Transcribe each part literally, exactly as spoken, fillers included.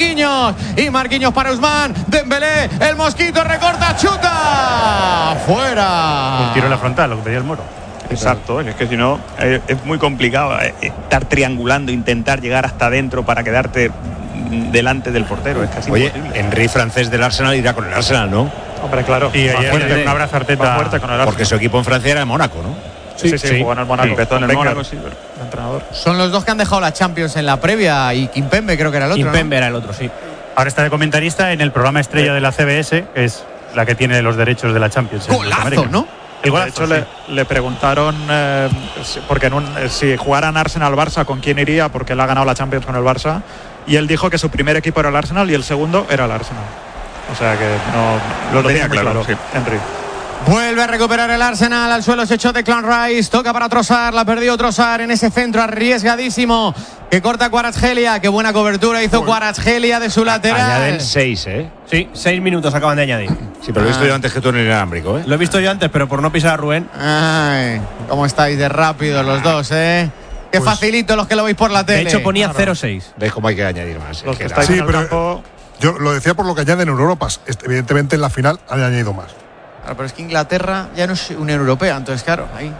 Marquinhos. Y Marquinhos para Ousmane. Dembélé, el mosquito recorta, chuta. Fuera. Un tiro en la frontal, lo que pedía el Moro. Exacto, es que si no es muy complicado estar triangulando, intentar llegar hasta adentro para quedarte delante del portero, es casi Oye, imposible. Henry, francés del Arsenal, irá con el Arsenal, ¿no? Hombre, claro. Y ayer fuerte, un abrazo a Arteta. fuerte con el Arsenal. Porque su equipo en Francia era el Mónaco, ¿no? Sí, sí, sí, sí, jugó en el Mónaco. Empezó en el Venga, Mónaco, sí, pero entrenador. Son los dos que han dejado la Champions en la previa. Y Kimpembe creo que era el otro, Kimpembe ¿no? era el otro, sí. Ahora está de comentarista en el programa estrella de la C B S, que es la que tiene los derechos de la Champions. en Golazo, Norteamérica. ¿no? El De golazo, hecho, sí. le, le preguntaron, eh, si- porque en un, eh, si jugaran Arsenal-Barça, ¿con quién iría? Porque él ha ganado la Champions con el Barça. Y él dijo que su primer equipo era el Arsenal y el segundo era el Arsenal. O sea que no lo, tenía muy claro, sí, Henry. Vuelve a recuperar el Arsenal. Al suelo se echó Declan Rice. Toca para Trossard. La perdió Trossard en ese centro arriesgadísimo que corta Kvaratskhelia. Qué buena cobertura hizo Kvaratskhelia de su lateral. Añaden seis, ¿eh? Sí, seis minutos acaban de añadir. Sí, pero lo he visto yo antes que tú en el inalámbrico, ¿eh? Lo he visto yo antes, pero por no pisar a Rubén. Ay, cómo estáis de rápido los dos, ¿eh? Qué Pues, facilito los que lo veis por la tele. De hecho, ponía cero seis. ¿Ves cómo hay que añadir más? Los Es que que estáis la- Sí, en el pero- campo, Yo lo decía por lo que añaden en Europas. Este, Evidentemente en la final han añadido más. Claro, pero es que Inglaterra ya no es Unión Europea, entonces claro, ahí.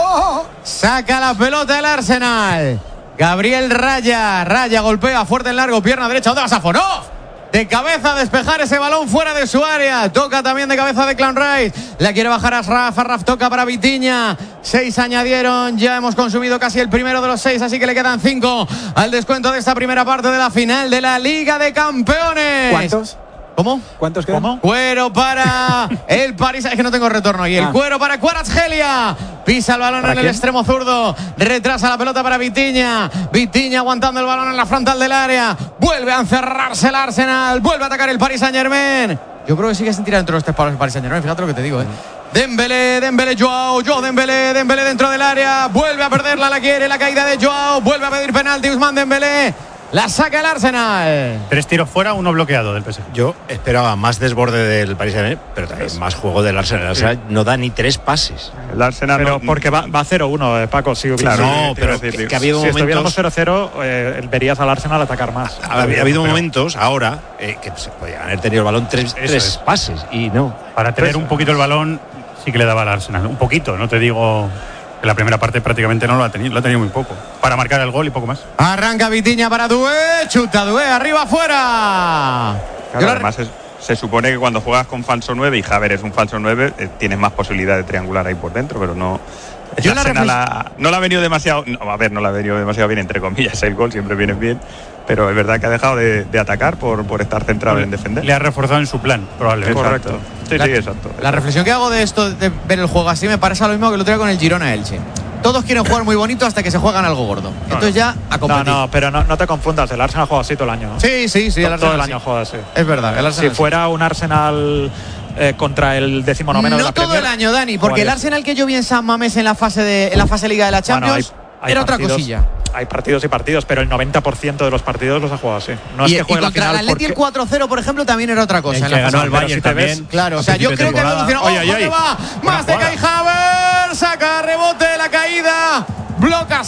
Saca la pelota el Arsenal. Gabriel Raya, Raya golpea fuerte en largo, pierna derecha. ¿Dónde va Safonov? De cabeza a despejar ese balón fuera de su área. Toca también de cabeza de Declan Rice. La quiere bajar a Raf. Raf toca para Vitinha. Seis añadieron. Ya hemos consumido casi el primero de los seis, así que le quedan cinco al descuento de esta primera parte de la final de la Liga de Campeones. ¿Cuántos? ¿Cómo? ¿Cuántos quedan? ¿Cómo? Cuero para el París. Es que no tengo retorno ahí. El Ah. cuero para Kvaratskhelia. Pisa el balón en ¿Para el quién? extremo zurdo. Retrasa la pelota para Vitinha. Vitinha aguantando el balón en la frontal del área. Vuelve a encerrarse el Arsenal. Vuelve a atacar el Paris Saint-Germain. Yo creo que sigue sin tirar dentro de los tres palos el Paris Saint-Germain. Fíjate lo que te digo, ¿eh? Dembélé, Dembélé, Joao, Joao Dembélé, Dembélé dentro del área. Vuelve a perderla, la quiere, la caída de Joao. Vuelve a pedir penalti Ousmane Dembélé. La saca el Arsenal. Tres tiros fuera, uno bloqueado del P S G. Yo esperaba más desborde del Paris Saint-Germain, pero también más juego del Arsenal. El Arsenal no da ni tres pases. el Arsenal pero no, porque va, va cero uno, eh, Paco. Sí, Claro, sí, no, te pero iba a decir, que- que ha habido si momentos- estuviéramos cero cero, eh, verías al Arsenal atacar más. Ha, ha habido Pero- momentos ahora eh, que se podían haber tenido el balón tres, tres es. pases y no. Para tener un poquito el balón, sí que le daba al Arsenal. Un poquito, no te digo que la primera parte prácticamente no lo ha tenido, lo ha tenido muy poco. Para marcar el gol y poco más. Arranca Vitinha para Doué. Chuta Doué, arriba, afuera. Claro, además es- se supone que cuando juegas con falso nueve y Haver es un falso nueve, eh, tienes más posibilidad de triangular ahí por dentro, pero no. el Yo la Arsenal reflex- ha- no le ha venido demasiado. No, a ver, no le ha venido demasiado bien, entre comillas. El gol siempre viene bien, pero es verdad que ha dejado de, de atacar por, por estar centrado en defender. Le ha reforzado en su plan, probablemente. Correcto. Sí, La- sí, exacto. La reflexión que hago de esto, de ver el juego así, me parece lo mismo que lo traigo con el Girona Elche. Todos quieren jugar muy bonito hasta que se juegan algo gordo. Entonces ya a No, competir. no, pero no, no te confundas. El Arsenal juega así todo el año. Sí, sí, sí. todo, el todo Arsenal el sí. año juega así. Es verdad. El Si Arsenal sí. fuera un Arsenal eh, contra el decimonoveno de No la todo Premier, el año, Dani, porque el jugaría Arsenal que yo vi en San Mamés en la fase de en la fase Liga de la Bueno, Champions hay- hay era otra partidos- cosilla. Hay partidos y partidos, pero el noventa por ciento de los partidos los ha jugado así. No y, es que y juegue la contra el final Atleti el porque- cuatro cero, por ejemplo, también era otra cosa. El en que la ganó fase. el pero Bayern si te ves- también. Claro, o a sea, yo principio de creo que temporada. evolucionó. Oye, ¡Ojo, oye, que va! buena Más de Kai jugada. Havertz, saca rebote, la caída, bloca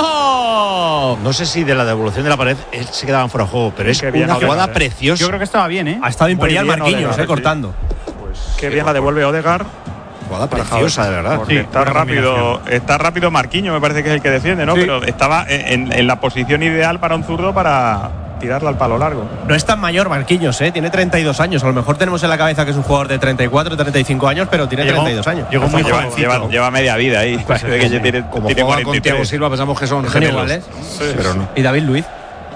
Safonov. No sé si de la devolución de la pared eh, se quedaban fuera de juego, pero es Qué bien una Odegaard, jugada eh. preciosa. Yo creo que estaba bien, ¿eh? Ha estado imperial bien Marquinhos, Odegaard, eh, sí. cortando. Qué bien la devuelve Odegaard. jugada para preciosa, de verdad. Porque Sí, está buena rápido, combinación. está rápido Marquinhos, me parece que es el que defiende, ¿no? Sí. Pero estaba en, en la posición ideal para un zurdo para tirarla al palo largo. No es tan mayor Marquinhos, ¿eh? Tiene treinta y dos años. A lo mejor tenemos en la cabeza que es un jugador de treinta y cuatro, treinta y cinco años, pero tiene Llegó- treinta y dos años. Llegó muy lleva, jovencito. lleva, lleva media vida ahí. Parece que ya tiene, Como tiene juega con cuarenta y Thiago tres. Silva pensamos que son Son gemelos. iguales. Pero no. Y David Luiz.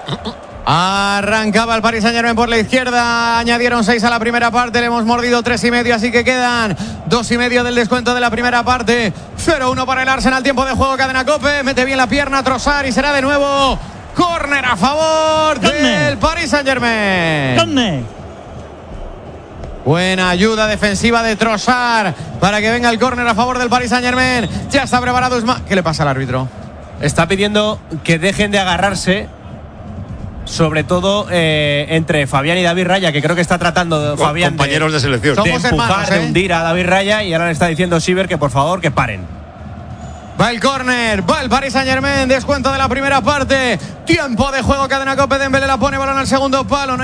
Arrancaba el Paris Saint-Germain por la izquierda. Añadieron seis a la primera parte. Le hemos mordido tres y medio, así que quedan dos y medio del descuento de la primera parte. cero uno para el Arsenal. Tiempo de juego, cadena Cope. Mete bien la pierna Trossard y será de nuevo córner a favor del Paris Saint-Germain. ¿Dónde? Buena ayuda defensiva de Trossard para que venga el córner a favor del Paris Saint-Germain. Ya está preparado Ousmane. ¿Qué le pasa al árbitro? Está pidiendo que dejen de agarrarse, sobre todo eh, entre Fabián y David Raya, que creo que está tratando Con Fabián compañeros de, de, selección. Somos de empujar, hermanos, ¿eh? de hundir a David Raya, y ahora le está diciendo Siver que por favor que paren. Va el córner, va el Paris Saint-Germain. Descuento de la primera parte. Tiempo de juego, cadena Cope. Dembélé la pone, balón al segundo palo. No